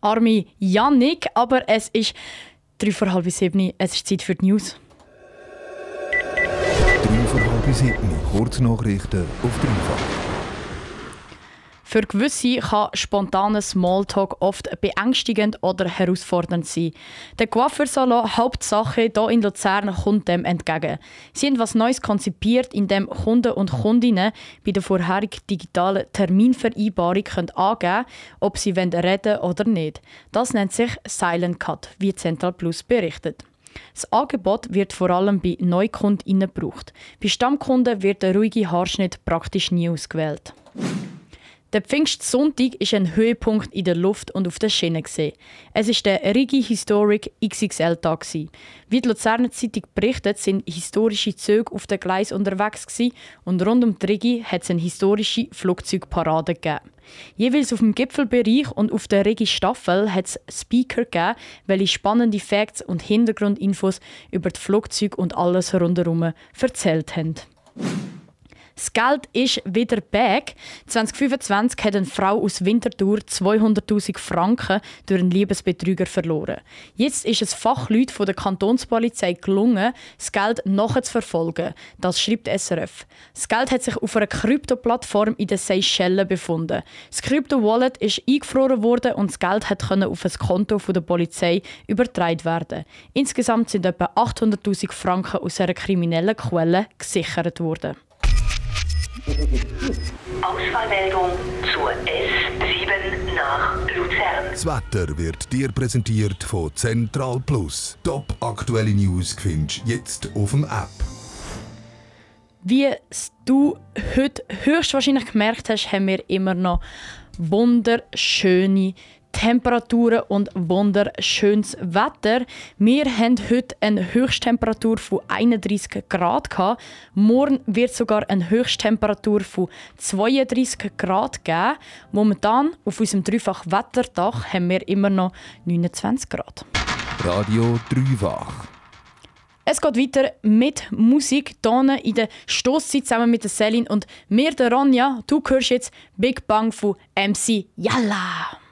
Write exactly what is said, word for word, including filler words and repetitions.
arme Jannik, aber es ist drei vor halb sieben. Es ist Zeit für die News. drei vor halb sieben. Kurznachrichten auf dreifach. Für gewisse kann spontaner Smalltalk oft beängstigend oder herausfordernd sein. Der Coiffeursalon Hauptsache hier in Luzern kommt dem entgegen. Sie haben etwas Neues konzipiert, in dem Kunden und Kundinnen bei der vorherigen digitalen Terminvereinbarung können angeben können, ob sie reden wollen oder nicht. Das nennt sich Silent Cut, wie Central Plus berichtet. Das Angebot wird vor allem bei NeukundInnen gebraucht. Bei Stammkunden wird der ruhige Haarschnitt praktisch nie ausgewählt. Der Pfingstsonntag war ein Höhepunkt in der Luft und auf der Schiene. Es war der Rigi Historic X X L-Tag. Wie die Luzerner Zeitung berichtet, sind historische Züge auf den Gleisen unterwegs und rund um die Rigi hat es eine historische Flugzeugparade gegeben. Jeweils auf dem Gipfelbereich und auf der Rigi-Staffel hat es Speaker gegeben, welche spannende Facts und Hintergrundinfos über die Flugzeuge und alles rundherum erzählt haben. Das Geld ist wieder back. zwanzig fünfundzwanzig hat eine Frau aus Winterthur zweihunderttausend Franken durch einen Liebesbetrüger verloren. Jetzt ist es Fachleuten von der Kantonspolizei gelungen, das Geld nachzuverfolgen. Das schreibt S R F. Das Geld hat sich auf einer Krypto-Plattform in den Seychellen befunden. Das Krypto-Wallet ist eingefroren worden und das Geld konnte auf ein Konto der Polizei übertragen werden. Insgesamt sind etwa achthunderttausend Franken aus einer kriminellen Quelle gesichert worden. Auswahlmeldung zur S sieben nach Luzern. Das Wetter wird dir präsentiert von Central Plus. Top aktuelle News findest du jetzt auf dem App. Wie du heute höchstwahrscheinlich gemerkt hast, haben wir immer noch wunderschöne Temperaturen und wunderschönes Wetter. Wir haben heute eine Höchsttemperatur von einunddreissig Grad gehabt. Morgen wird es sogar eine Höchsttemperatur von zweiunddreissig Grad geben. Momentan auf unserem dreifach Wetterdach haben wir immer noch neunundzwanzig Grad. Radio dreifach. Es geht weiter mit Musik hier in der Stosszeit zusammen mit der Celine und mir, der Ronja. Du hörst jetzt Big Bang von M C Yalla.